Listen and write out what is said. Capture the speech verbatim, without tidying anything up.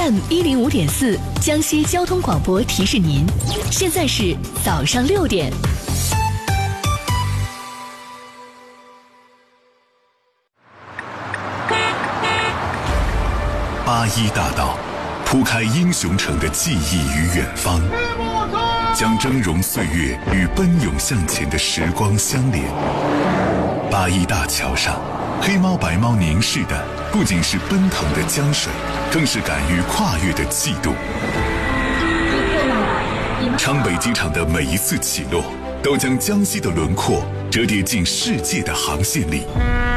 M 一零五点四，江西交通广播提示您，现在是早上六点。 八一大道铺开英雄城的记忆与远方，将峥嵘岁月与奔涌向前的时光相连。八一大桥上，黑猫白猫凝视的不仅是奔腾的江水，更是敢于跨越的气度。昌北机场的每一次起落，都将江西的轮廓折叠进世界的航线里。